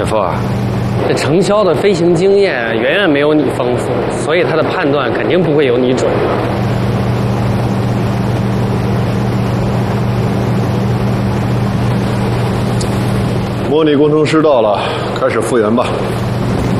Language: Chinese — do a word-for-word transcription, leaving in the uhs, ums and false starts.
姐夫啊，这程潇的飞行经验远远没有你丰富，所以他的判断肯定不会有你准。 模拟工程师到了，开始复原吧。